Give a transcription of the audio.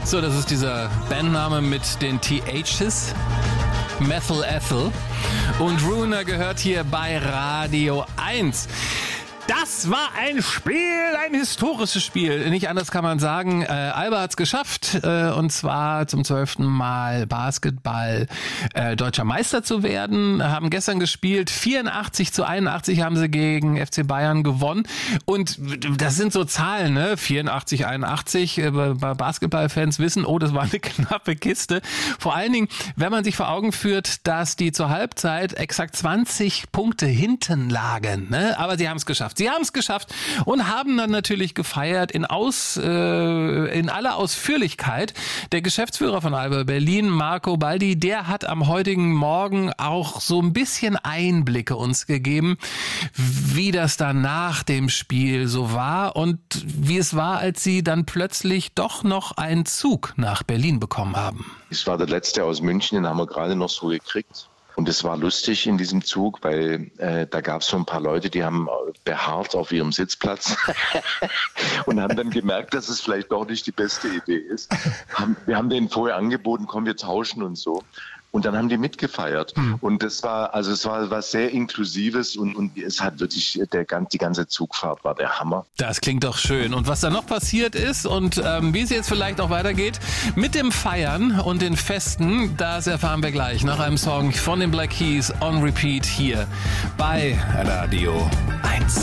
So, das ist dieser Bandname mit den THs. Methyl Ethyl. Und Ruiner gehört hier bei Radio 1. Das war ein Spiel, ein historisches Spiel. Nicht anders kann man sagen. Alba hat's geschafft, und zwar zum 12. Mal Basketball deutscher Meister zu werden. Haben gestern gespielt, 84-81 haben sie gegen FC Bayern gewonnen. Und das sind so Zahlen, ne? 84-81, bei Basketballfans wissen, oh, das war eine knappe Kiste. Vor allen Dingen, wenn man sich vor Augen führt, dass die zur Halbzeit exakt 20 Punkte hinten lagen, ne? Aber sie haben es geschafft. Sie haben es geschafft und haben dann natürlich gefeiert in aller Ausführlichkeit. Der Geschäftsführer von Alba Berlin, Marco Baldi, der hat am heutigen Morgen auch so ein bisschen Einblicke uns gegeben, wie das dann nach dem Spiel so war und wie es war, als sie dann plötzlich doch noch einen Zug nach Berlin bekommen haben. Es war der letzte aus München, den haben wir gerade noch so gekriegt. Und es war lustig in diesem Zug, weil da gab es so ein paar Leute, die haben beharrt auf ihrem Sitzplatz und haben dann gemerkt, dass es vielleicht doch nicht die beste Idee ist. Wir haben denen vorher angeboten, komm, wir tauschen und so. Und dann haben die mitgefeiert. Und es war was sehr Inklusives und es hat wirklich, die ganze Zugfahrt war der Hammer. Das klingt doch schön. Und was da noch passiert ist und wie es jetzt vielleicht auch weitergeht mit dem Feiern und den Festen, das erfahren wir gleich nach einem Song von den Black Keys on Repeat hier bei Radio 1.